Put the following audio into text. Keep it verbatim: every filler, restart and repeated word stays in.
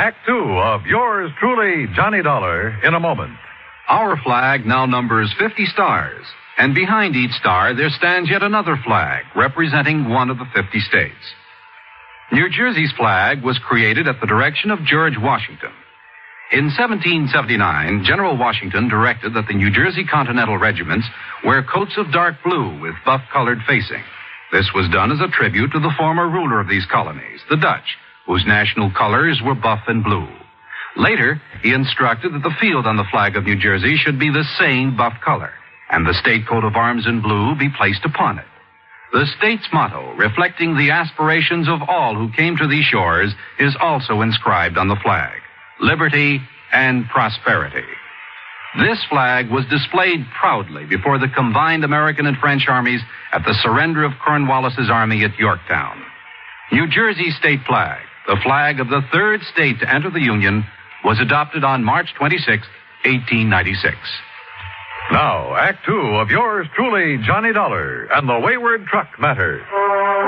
Act Two of yours truly, Johnny Dollar, in a moment. Our flag now numbers fifty stars, and behind each star there stands yet another flag representing one of the fifty states. New Jersey's flag was created at the direction of George Washington. In seventeen seventy-nine, General Washington directed that the New Jersey Continental regiments wear coats of dark blue with buff-colored facing. This was done as a tribute to the former ruler of these colonies, the Dutch, whose national colors were buff and blue. Later, he instructed that the field on the flag of New Jersey should be the same buff color, and the state coat of arms in blue be placed upon it. The state's motto, reflecting the aspirations of all who came to these shores, is also inscribed on the flag: liberty and prosperity. This flag was displayed proudly before the combined American and French armies at the surrender of Cornwallis's army at Yorktown. New Jersey's state flag, the flag of the third state to enter the Union, was adopted on March twenty-sixth, eighteen ninety-six. Now, Act Two of yours truly, Johnny Dollar, and the Wayward Truck Matter.